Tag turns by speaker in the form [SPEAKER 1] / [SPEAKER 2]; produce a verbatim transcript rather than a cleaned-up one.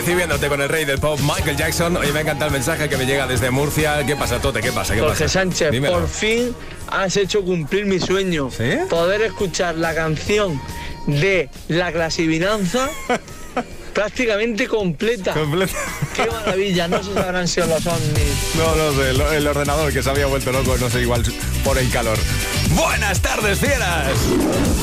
[SPEAKER 1] recibiéndote con el rey del pop, Michael Jackson. Oye, me encanta el mensaje que me llega desde Murcia. ¿Qué pasa, Tote? ¿Qué pasa? ¿Qué
[SPEAKER 2] Jorge
[SPEAKER 1] pasa?
[SPEAKER 2] Sánchez,
[SPEAKER 1] Dímelo.
[SPEAKER 2] por fin has hecho cumplir mi sueño.
[SPEAKER 1] ¿Sí?
[SPEAKER 2] Poder escuchar la canción de La Clasivinanza prácticamente completa.
[SPEAKER 1] Completa.
[SPEAKER 2] Qué maravilla, no sé si habrán sido los ovnis.
[SPEAKER 1] No, no sé, el, el ordenador que se había vuelto loco, no sé, igual por el calor. ¡Buenas tardes, fieras!